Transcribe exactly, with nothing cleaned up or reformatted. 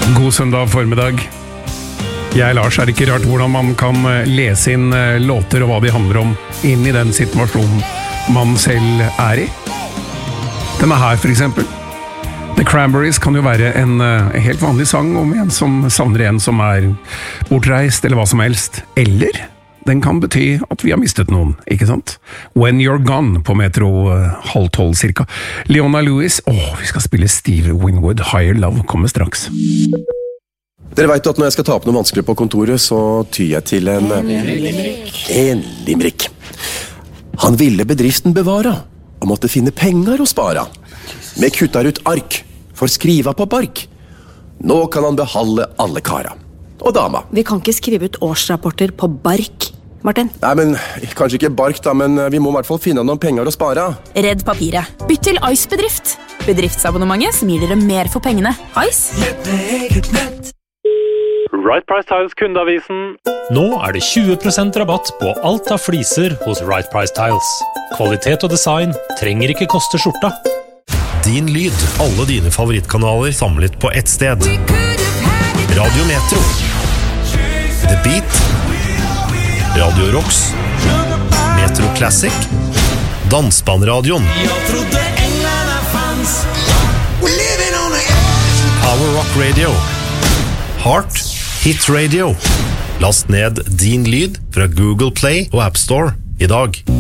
God søndag formiddag. Jeg, Lars, er ikke rart hvordan man kan lese inn låter og hva de handler om inn i den situasjonen man selv er i. Denne her for eksempel. The Cranberries kan jo være en uh, helt vanlig sang om en som savner en som er bortreist eller hva som helst. Eller den kan bety at vi har mistet noen, ikke sant? When You're Gone på Metro uh, halv tolv cirka. Leona Lewis, åh, vi skal spille Steve Winwood, Higher Love kommer straks. Dere vet at når jeg skal ta opp noe vanskelig på kontoret, så tyr jeg til en... En limerick. En limerick. Han ville bedriften bevara, og måtte finne penger å spara. Vi kuttar ut ark, for skriva på bark. Nå kan han behalde alle kara. Og dama. Vi kan ikke skrive ut årsrapporter på bark, Martin. Nei, men kanskje ikke bark da, men vi må i hvert fall finne noen penger å spare. Redd papiret. Bytt til Ice Bedrift. Bedriftsabonnementet som gir dere mer for pengene. Ice. Right Price Tiles kundeavisen. Nå er det tjue prosent rabatt på alt av fliser hos Right Price Tiles. Kvalitet og design trenger ikke koste skjorta. Din lyd, alle dine favorittkanaler samlet på ett sted. Radio Metro, The Beat, Radio Rocks, Metro Classic, Dansbandradioen, Power Rock Radio, Heart, Hit Radio. Last ned Din lyd fra Google Play og App Store i dag.